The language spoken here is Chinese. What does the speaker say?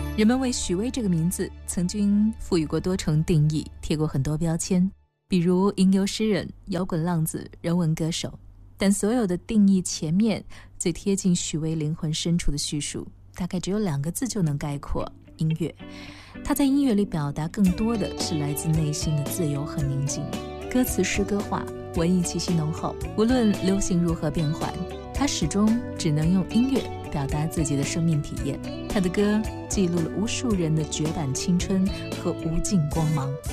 人们为许巍这个名字曾经赋予过多重定义，贴过很多标签，比如吟游诗人、摇滚浪子、人文歌手。但所有的定义前面，最贴近许巍灵魂深处的叙述，大概只有2个字就能概括：音乐。他在音乐里表达更多的是来自内心的自由和宁静，歌词诗歌化，文艺气息浓厚。无论流行如何变换，他始终只能用音乐表达自己的生命体验。他的歌记录了无数人的绝版青春和无尽光芒。